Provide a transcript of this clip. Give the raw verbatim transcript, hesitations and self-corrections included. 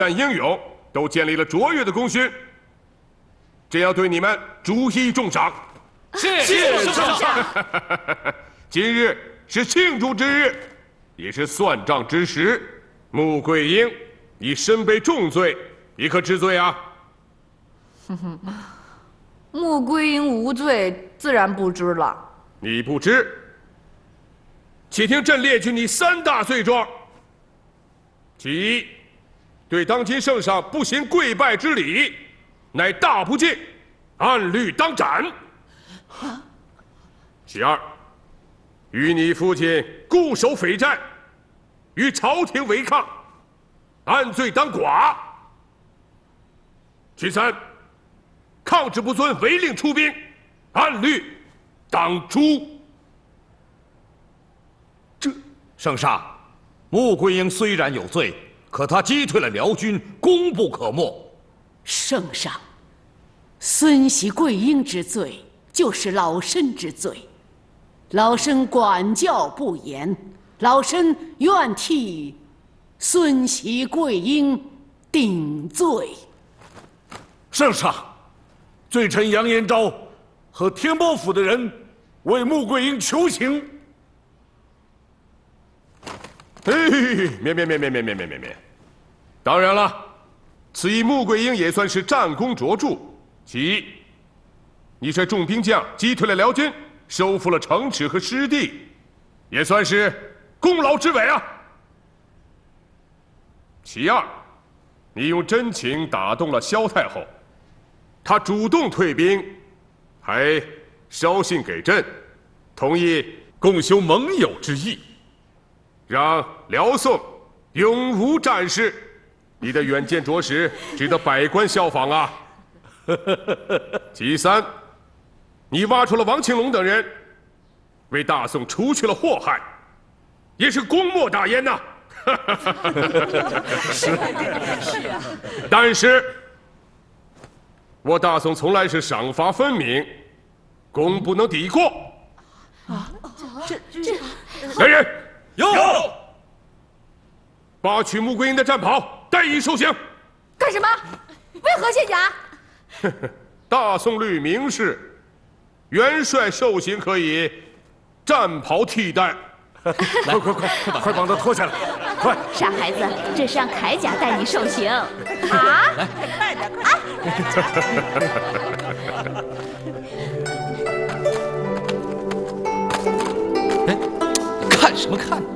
英勇，都建立了卓越的功勋，这要对你们逐一重赏。 是是圣上。 今日是庆祝之日，也是算账之时。穆桂英，你身背重罪，你可知罪啊？ 哼哼，穆桂英无罪，自然不知了。 你不知？且听朕列举你三大罪状。其一，对当今圣上不行跪拜之礼，乃大不敬，按律当斩。其二，与你父亲固守匪寨，与朝廷违抗，按罪当剐。其三，抗旨不遵，违令出兵，按律当诛。 这圣上，穆桂英虽然有罪，可她击退了辽军，功不可没。 圣上，孙喜桂英之罪，就是老身之罪。老身管教不严，老身愿替孙喜桂英顶罪。 圣上，罪臣杨延昭和天波府的人为穆桂英求情。 嘿，免免免免免免免免免！当然了，此役穆桂英也算是战功卓著。其一，你率众兵将击退了辽军，收复了城池和失地，也算是功劳之伟啊。其二，你用真情打动了萧太后，她主动退兵，还捎信给朕，同意共修盟友之义，让辽宋永无战事。你的远见卓识，值得百官效仿啊！其三，你挖出了王庆龙等人，为大宋除去了祸害，也是功莫大焉呐。 是是啊， 但是，我大宋从来是赏罚分明，功不能抵过。 啊，这这， 来人， 有。 拔取穆桂英的战袍，带以受刑。 干什么？为何卸甲？ 大宋律明示，元帅受刑可以战袍替代。 来，快快快，快把他脱下来！快！ 傻孩子，这是让铠甲带你受刑。啊！ 慢点，快！ 哎，看什么看？